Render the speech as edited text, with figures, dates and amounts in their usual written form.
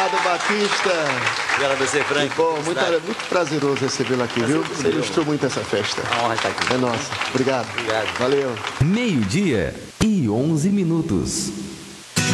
Obrigado, Batista. Obrigado a você, Frank. Que bom, muito prazeroso recebê-lo aqui, viu? Ilustrou muito essa festa. É uma honra estar aqui. É nossa. Obrigado. Obrigado. Valeu. 12:11.